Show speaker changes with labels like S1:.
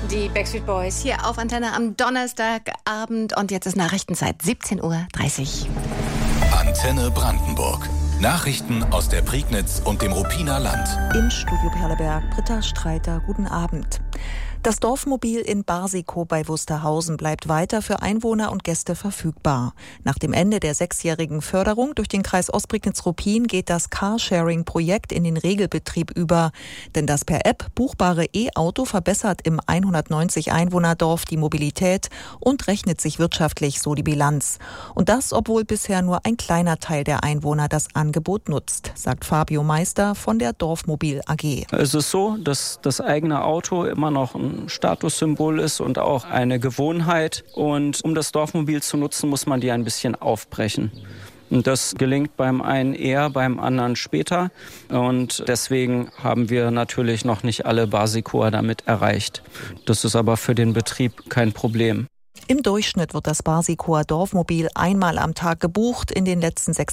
S1: Die Backstreet Boys hier auf Antenne am Donnerstagabend und jetzt ist Nachrichtenzeit 17:30 Uhr.
S2: Antenne Brandenburg. Nachrichten aus der Prignitz und dem Ruppiner Land.
S3: Im Studio Perleberg, Britta Streiter, guten Abend. Das Dorfmobil in Barsikow bei Wusterhausen bleibt weiter für Einwohner und Gäste verfügbar. Nach dem Ende der 6-jährigen Förderung durch den Kreis Ostprignitz-Ruppin geht das Carsharing-Projekt in den Regelbetrieb über. Denn das per App buchbare E-Auto verbessert im 190-Einwohner-Dorf die Mobilität und rechnet sich wirtschaftlich so die Bilanz. Und das, obwohl bisher nur ein kleiner Teil der Einwohner das Angebot nutzt, sagt Fabio Meister von der Dorfmobil AG.
S4: Es ist so, dass das eigene Auto immer noch ein Statussymbol ist und auch eine Gewohnheit. Und um das Dorfmobil zu nutzen, muss man die ein bisschen aufbrechen. Und das gelingt beim einen eher, beim anderen später. Und deswegen haben wir natürlich noch nicht alle Barsikower damit erreicht. Das ist aber für den Betrieb kein Problem.
S3: Im Durchschnitt wird das Barsikower Dorfmobil einmal am Tag gebucht. In den letzten 6